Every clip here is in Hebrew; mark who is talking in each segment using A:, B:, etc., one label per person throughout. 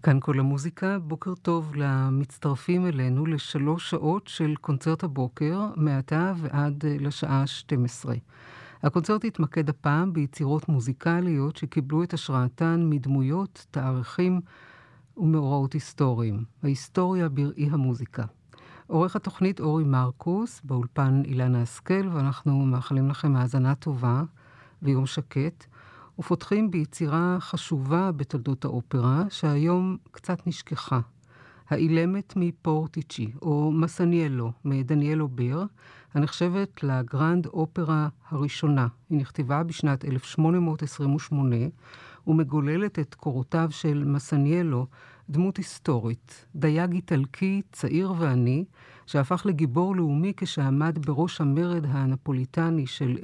A: כאן כל המוזיקה, בוקר טוב למצטרפים אלינו ל3 שעות של קונצרט הבוקר, מעתה ועד לשעה 12. הקונצרט התמקד הפעם ביצירות מוזיקליות שקיבלו את השראתן מדמויות, תאריכים ומאורעות היסטוריים. ההיסטוריה בראי המוזיקה. עורך התוכנית אורי מרקוס, באולפן אילנה השכל, ואנחנו מאחלים לכם האזנה טובה ויום שקט. ופותחים ביצירה חשובה בתולדות האופרה, שהיום קצת נשכחה. האילמת מפורטיצ'י, או מסניאלו, מדניאל אובר, הנחשבת לגרנד אופרה הראשונה. היא נכתבה בשנת 1828, ומגוללת את קורותיו של מסניאלו, דמות היסטורית, דייג איטלקי, צעיר ועני, שהפך לגיבור לאומי כשעמד בראש המרד הנפוליטני של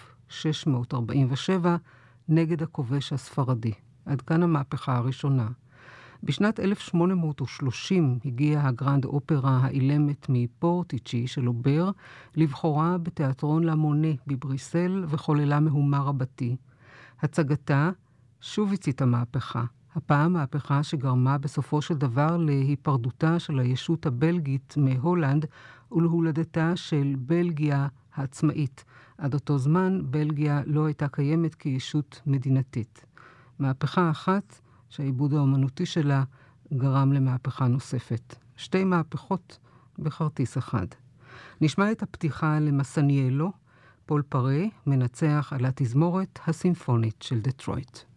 A: 1647, נגד הכובש הספרדי. עד כאן המהפכה הראשונה. בשנת 1830 הגיעה הגרנד אופרה האילמת מפורטיצ'י של אובר לבחורה בתיאטרון למונה בבריסל וחוללה מהומה רבתי. הצגתה שוב הצית המהפכה. הפעם מהפכה שגרמה בסופו של דבר להיפרדותה של הישות הבלגית מהולנד ולהולדתה של בלגיה העצמאית. עד אותו זמן בלגיה לא הייתה קיימת כישות מדינתית. מהפכה אחת שהעיבוד האומנותי שלה גרם למהפכה נוספת. 2 מהפכות בכרטיס אחד. נשמע את הפתיחה למסניאלו, פול פרה מנצח על התזמורת הסימפונית של דטרויט.